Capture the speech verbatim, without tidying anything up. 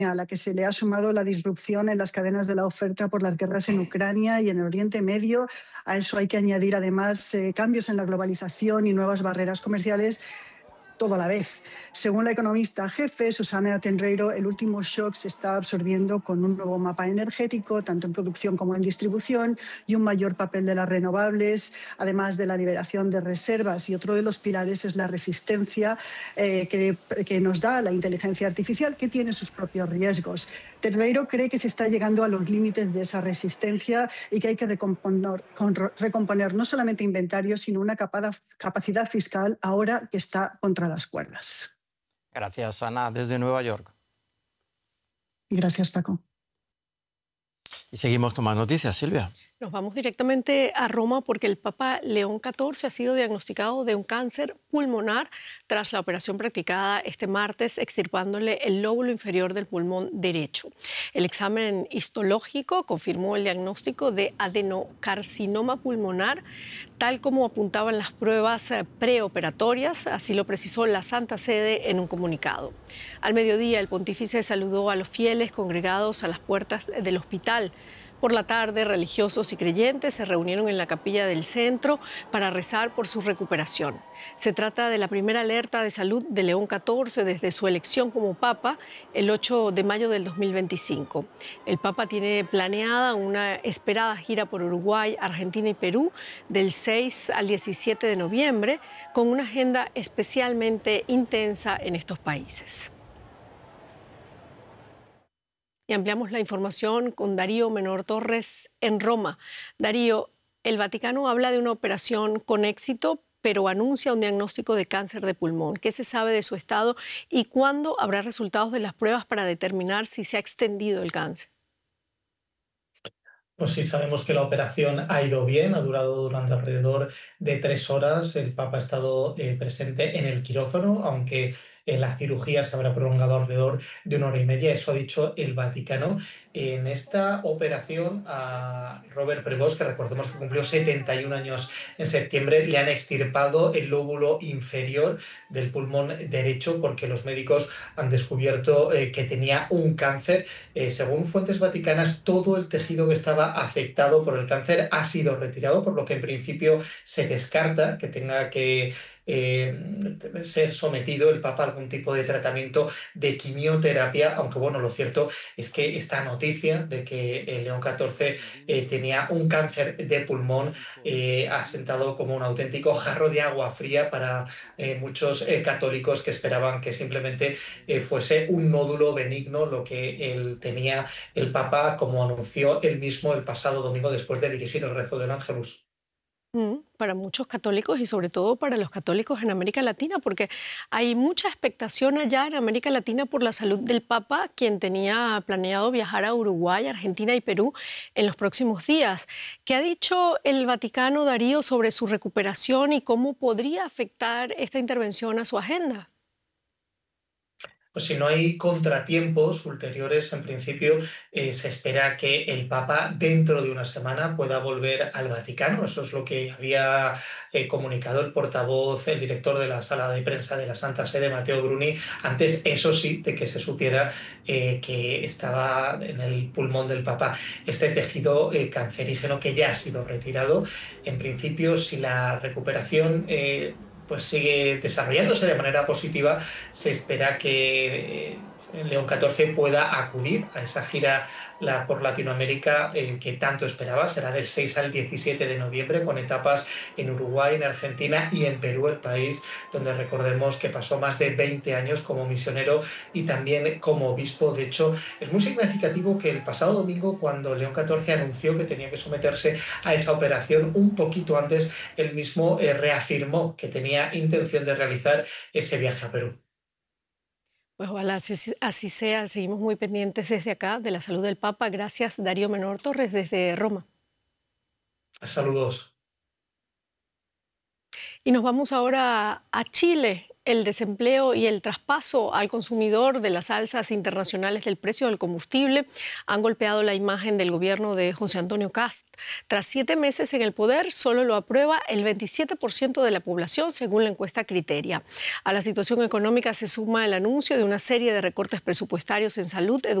a la que se le ha sumado la disrupción en las cadenas de la oferta por las guerras en Ucrania y en el Oriente Medio. A eso hay que añadir además eh, cambios en la globalización y nuevas barreras comerciales, todo a la vez. Según la economista jefe, Susana Tenreiro, el último shock se está absorbiendo con un nuevo mapa energético, tanto en producción como en distribución, y un mayor papel de las renovables, además de la liberación de reservas. Y otro de los pilares es la resistencia eh, que, que nos da la inteligencia artificial, que tiene sus propios riesgos. Tenreiro cree que se está llegando a los límites de esa resistencia y que hay que recomponer, recomponer no solamente inventarios, sino una capacidad fiscal ahora que está contra las cuerdas. Gracias, Ana, desde Nueva York. Gracias, Paco. Y seguimos con más noticias, Silvia. Nos vamos directamente a Roma porque el Papa León catorce ha sido diagnosticado de un cáncer pulmonar tras la operación practicada este martes, extirpándole el lóbulo inferior del pulmón derecho. El examen histológico confirmó el diagnóstico de adenocarcinoma pulmonar, tal como apuntaban las pruebas preoperatorias, así lo precisó la Santa Sede en un comunicado. Al mediodía, el pontífice saludó a los fieles congregados a las puertas del hospital. Por la tarde, religiosos y creyentes se reunieron en la capilla del centro para rezar por su recuperación. Se trata de la primera alerta de salud de León catorce desde su elección como Papa el ocho de mayo del dos mil veinticinco. El Papa tiene planeada una esperada gira por Uruguay, Argentina y Perú del seis al diecisiete de noviembre, con una agenda especialmente intensa en estos países. Y ampliamos la información con Darío Menor Torres en Roma. Darío, el Vaticano habla de una operación con éxito, pero anuncia un diagnóstico de cáncer de pulmón. ¿Qué se sabe de su estado y cuándo habrá resultados de las pruebas para determinar si se ha extendido el cáncer? Pues sí, sabemos que la operación ha ido bien, ha durado durante alrededor de tres horas. El Papa ha estado eh, presente en el quirófano, aunque eh, la cirugía se habrá prolongado alrededor de una hora y media. Eso ha dicho el Vaticano. En esta operación a Robert Prevost, que recordemos que cumplió setenta y un años en septiembre, le han extirpado el lóbulo inferior del pulmón derecho porque los médicos han descubierto eh, que tenía un cáncer. Eh, según fuentes vaticanas, todo el tejido que estaba afectado por el cáncer ha sido retirado, por lo que en principio se descarta que tenga que eh, ser sometido el Papa a algún tipo de tratamiento de quimioterapia, aunque bueno, lo cierto es que esta noticia de que el León catorce eh, tenía un cáncer de pulmón eh, ha sentado como un auténtico jarro de agua fría para eh, muchos eh, católicos que esperaban que simplemente eh, fuese un nódulo benigno lo que él tenía el Papa, como anunció él mismo el pasado domingo después de dirigir el rezo del Ángelus. Mm, para muchos católicos y sobre todo para los católicos en América Latina, porque hay mucha expectación allá en América Latina por la salud del Papa, quien tenía planeado viajar a Uruguay, Argentina y Perú en los próximos días. ¿Qué ha dicho el Vaticano, Darío, sobre su recuperación y cómo podría afectar esta intervención a su agenda? Pues si no hay contratiempos ulteriores, en principio eh, se espera que el Papa dentro de una semana pueda volver al Vaticano. Eso es lo que había eh, comunicado el portavoz, el director de la sala de prensa de la Santa Sede, Matteo Bruni, antes, eso sí, de que se supiera eh, que estaba en el pulmón del Papa este tejido eh, cancerígeno que ya ha sido retirado. En principio, si la recuperación Eh, pues sigue desarrollándose de manera positiva, se espera que eh, León catorce pueda acudir a esa gira la, por Latinoamérica eh, que tanto esperaba. Será del seis al diecisiete de noviembre, con etapas en Uruguay, en Argentina y en Perú, el país donde recordemos que pasó más de veinte años como misionero y también como obispo. De hecho, es muy significativo que el pasado domingo, cuando León catorce anunció que tenía que someterse a esa operación, un poquito antes, él mismo eh, reafirmó que tenía intención de realizar ese viaje a Perú. Pues ojalá así, así sea. Seguimos muy pendientes desde acá de la salud del Papa. Gracias, Darío Menor Torres, desde Roma. Saludos. Y nos vamos ahora a Chile. El desempleo y el traspaso al consumidor de las alzas internacionales del precio del combustible han golpeado la imagen del gobierno de José Antonio Kast. Tras siete meses en el poder, solo lo aprueba el veintisiete por ciento de la población, según la encuesta Criteria. A la situación económica se suma el anuncio de una serie de recortes presupuestarios en salud, educación